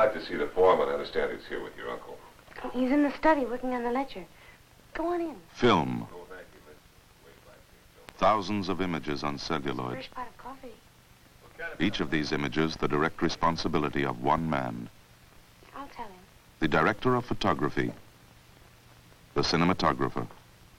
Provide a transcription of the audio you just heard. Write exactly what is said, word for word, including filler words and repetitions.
like to see the foreman. I understand he's here with your uncle. He's in the study working on the ledger. Go on in. Film. Oh, thank you, miss. Wait, like, Thousands of images on celluloid. Fresh pot of coffee. Each of these images the direct responsibility of one man. I'll tell him. The director of photography. The cinematographer.